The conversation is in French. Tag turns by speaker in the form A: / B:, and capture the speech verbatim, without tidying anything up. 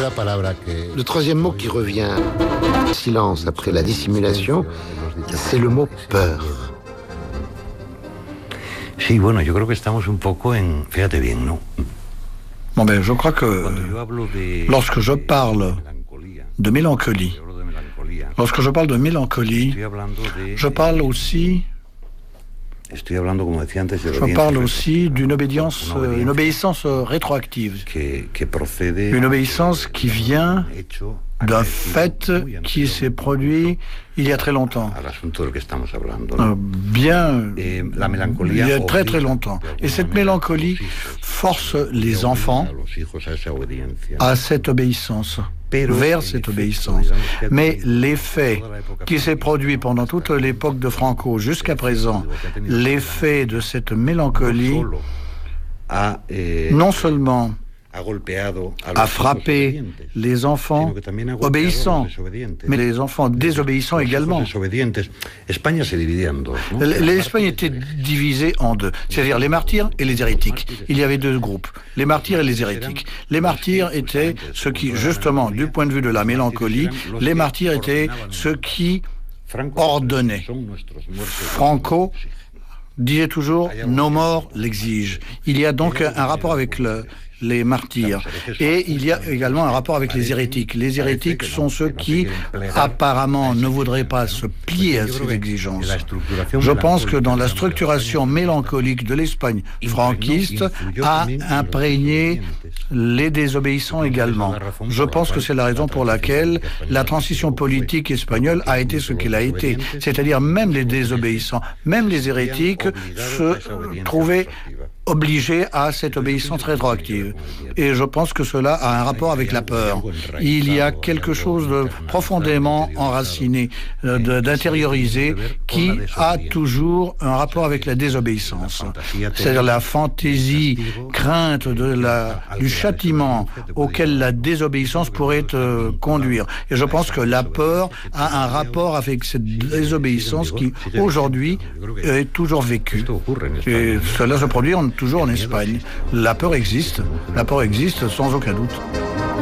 A: Le troisième mot qui revient, silence après la dissimulation, c'est le mot peur.
B: Sí, bueno, yo creo que estamos un poco en, fíjate bien, ¿no?
C: Bon, ben, je crois que lorsque je parle de mélancolie, lorsque je parle de mélancolie, je parle aussi, je parle aussi d'une obédience, une obéissance rétroactive, une obéissance qui vient d'un fait qui s'est produit il y a très longtemps. Euh, bien, il y a très très longtemps. Et cette mélancolie force les enfants à cette obéissance, vers cette obéissance. Mais l'effet qui s'est produit pendant toute l'époque de Franco jusqu'à présent, l'effet de cette mélancolie, non seulement a frappé les enfants obéissants, mais les enfants désobéissants également. L'Espagne était divisée en deux, c'est-à-dire les martyrs et les hérétiques. Il y avait deux groupes, les martyrs et les hérétiques. Les martyrs étaient ceux qui, justement, du point de vue de la mélancolie, les martyrs étaient ceux qui ordonnaient. Franco disait toujours « Nos morts l'exigent ». Il y a donc un rapport avec le les martyrs. Et il y a également un rapport avec les hérétiques. Les hérétiques sont ceux qui, apparemment, ne voudraient pas se plier à ces exigences. Je pense que dans la structuration mélancolique de l'Espagne franquiste, a imprégné les désobéissants également. Je pense que c'est la raison pour laquelle la transition politique espagnole a été ce qu'elle a été. C'est-à-dire même les désobéissants, même les hérétiques se trouvaient obligés à cette obéissance rétroactive. Et je pense que cela a un rapport avec la peur. Il y a quelque chose de profondément enraciné, d'intériorisé, qui a toujours un rapport avec la désobéissance. C'est-à-dire la fantaisie, crainte de la, du châtiment auquel la désobéissance pourrait euh, conduire. Et je pense que la peur a un rapport avec cette désobéissance qui, aujourd'hui, est toujours vécue. Et cela se produit en toujours en Espagne. La peur existe, la peur existe sans aucun doute.